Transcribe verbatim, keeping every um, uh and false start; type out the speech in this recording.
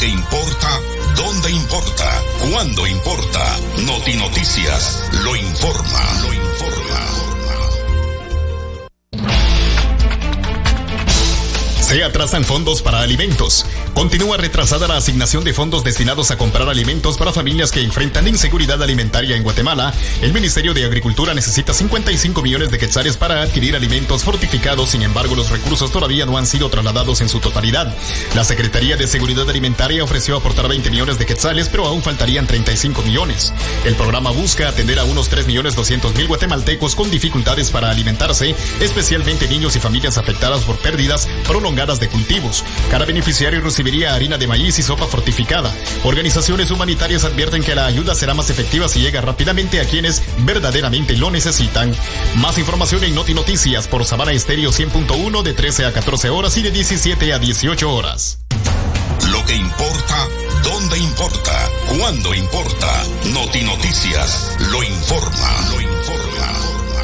que importa, dónde importa, cuándo importa. Noti Noticias lo informa, lo informa. Se atrasan fondos para alimentos. Continúa retrasada la asignación de fondos destinados a comprar alimentos para familias que enfrentan inseguridad alimentaria en Guatemala. El Ministerio de Agricultura necesita cincuenta y cinco millones de quetzales para adquirir alimentos fortificados. Sin embargo, los recursos todavía no han sido trasladados en su totalidad. La Secretaría de Seguridad Alimentaria ofreció aportar veinte millones de quetzales, pero aún faltarían treinta y cinco millones. El programa busca atender a unos tres millones doscientos mil guatemaltecos con dificultades para alimentarse, especialmente niños y familias afectadas por pérdidas prolongadas de cultivos. Cada beneficiario recibiría harina de maíz y sopa fortificada. Organizaciones humanitarias advierten que la ayuda será más efectiva si llega rápidamente a quienes verdaderamente lo necesitan. Más información en Noti Noticias por Sabana Estéreo cien punto uno de trece a catorce horas y de diecisiete a dieciocho horas. Lo que importa, dónde importa, cuándo importa. Noti Noticias lo informa, lo informa.